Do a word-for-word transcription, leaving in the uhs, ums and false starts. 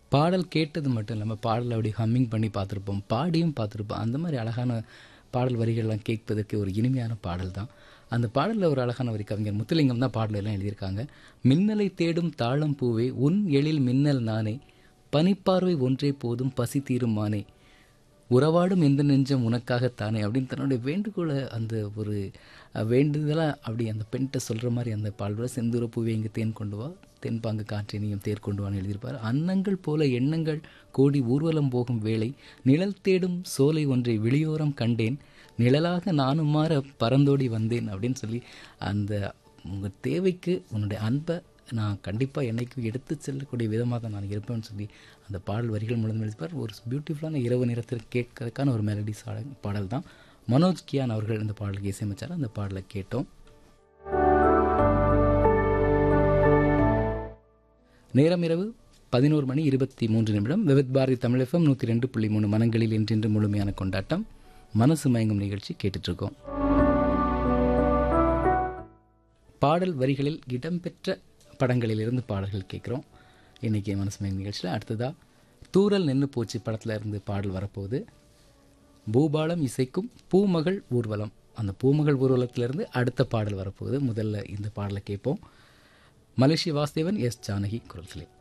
பாடல் கேட்டது மட்டும் இல்லாமல் பாடலை அப்படி ஹம்மிங் பண்ணி பார்த்துருப்போம், பாடியும் பார்த்துருப்போம். அந்த மாதிரி அழகான பாடல் வரிகள்லாம் கேட்பதற்கு ஒரு இனிமையான பாடல் தான். அந்த பாடலில் ஒரு அழகான வரி கவிஞர் முத்துலிங்கம் தான் பாடல் எல்லாம் எழுதியிருக்காங்க. மின்னலை தேடும் தாழம் பூவே உன் எழில் மின்னல் நானே, பனிப்பார்வை ஒன்றே போதும் பசி தீரும் மானே, உறவாடும் எந்த நெஞ்சம் உனக்காகத்தானே அப்படின்னு தன்னுடைய வேண்டுகோளை அந்த ஒரு வேண்டுதலாக அப்படி அந்த பெண்கிட்ட சொல்கிற மாதிரி அந்த பாடலோட செந்தூர பூவே இங்கே தேன் கொண்டு வா, தென்பாங்கு காற்றினையும் தேர் கொண்டு வான்னு எழுதியிருப்பார். அன்னங்கள் போல எண்ணங்கள் கோடி ஊர்வலம் போகும் வேளை, நிழல் தேடும் சோலை ஒன்றை வெளியோரம் கண்டேன், நிழலாக நானும் மாற பறந்தோடி வந்தேன் அப்படின்னு சொல்லி அந்த உங்கள் தேவைக்கு உன்னுடைய அன்பை நான் கண்டிப்பாக என்னைக்கும் எடுத்து செல்லக்கூடிய விதமாக தான் நான் இருப்பேன்னு சொல்லி அந்த பாடல் வரிகள் மூலம் எழுதிப்பார். ஒரு பியூட்டிஃபுல்லான இரவு நேரத்தில் கேட்கறதுக்கான ஒரு மெலடி பாடல் தான். மனோஜ் கியான் அவர்கள் இந்த பாடலுக்கு இசையமைச்சார். அந்த பாடலை கேட்டோம். நேரம் இரவு பதினோரு மணி இருபத்தி மூன்று நிமிடம். விவித் பாரதி தமிழ் எஃப்எம் நூற்றி ரெண்டு புள்ளி மூணு மனங்களில் என்றென்று முழுமையான கொண்டாட்டம். மனசு மயங்கும் நிகழ்ச்சி கேட்டுட்ருக்கோம். பாடல் வரிகளில் இடம்பெற்ற படங்களிலிருந்து பாடல்கள் கேட்குறோம். இன்றைக்கி மனசு மயங்கும் நிகழ்ச்சியில் அடுத்ததாக தூரல் நின்று போச்சு படத்தில் இருந்து பாடல் வரப்போகுது. பூபாலம் இசைக்கும் பூமகள் ஊர்வலம், அந்த பூமகள் ஊர்வலத்திலிருந்து அடுத்த பாடல் வரப்போகுது. முதல்ல இந்த பாடலை கேட்போம். மலேசிய வாசுதேவன், எஸ் ஜானகி குரல்களே.